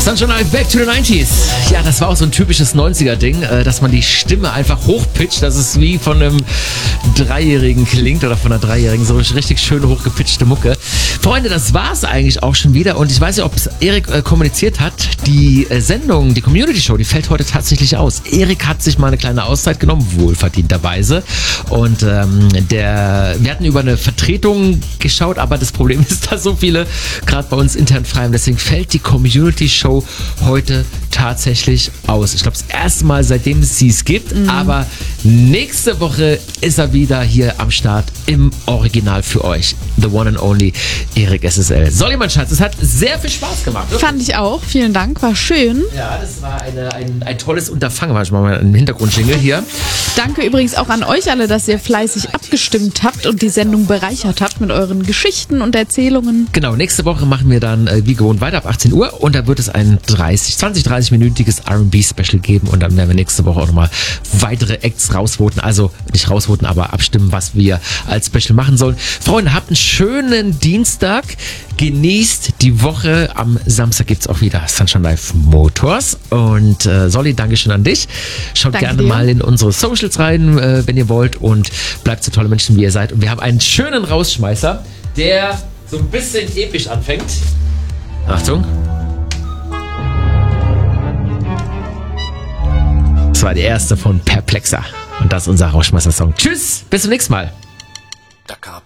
Sunshine Live, Back to the 90s. Ja, das war auch so ein typisches 90er-Ding, dass man die Stimme einfach hochpitcht, dass es wie von einem Dreijährigen klingt oder von einer Dreijährigen, so richtig schön hochgepitchte Mucke. Freunde, das war's eigentlich auch schon wieder und ich weiß nicht, ob es Erik kommuniziert hat, die Sendung, die Community-Show, die fällt heute tatsächlich aus. Erik hat sich mal eine kleine Auszeit genommen, wohlverdienterweise, und wir hatten über eine Vertretung geschaut, aber das Problem ist, dass so viele gerade bei uns intern frei haben, deswegen fällt die Community-Show heute tatsächlich aus. Ich glaube, das erste Mal, seitdem es sie gibt, aber nächste Woche ist er wieder hier am Start im Original für euch. The one and only Erik SSL. Solly, mein Schatz, es hat sehr viel Spaß gemacht. Wirklich. Fand ich auch. Vielen Dank, war schön. Ja, das war ein tolles Unterfangen. Warte mal einen Hintergrundjingle hier. Danke übrigens auch an euch alle, dass ihr fleißig abgestimmt habt und die Sendung bereichert habt mit euren Geschichten und Erzählungen. Genau, nächste Woche machen wir dann wie gewohnt weiter ab 18 Uhr und da wird es ein 20-30-minütiges R&B-Special geben und dann werden wir nächste Woche auch nochmal weitere Acts rausvoten, also nicht rausvoten, aber abstimmen, was wir als Special machen sollen. Freunde, habt einen schönen Dienstag, genießt die Woche, am Samstag gibt's auch wieder Sunshine Live Motors und Solly, Dankeschön an dich. Schaut Danke gerne dir. mal in unsere Socials rein, wenn ihr wollt und bleibt so tolle Menschen, wie ihr seid und wir haben einen schönen Rausschmeißer, der so ein bisschen episch anfängt. Achtung. Das war die erste von Perplexa. Und das ist unser Rauschmeister-Song. Tschüss, bis zum nächsten Mal. Dakar.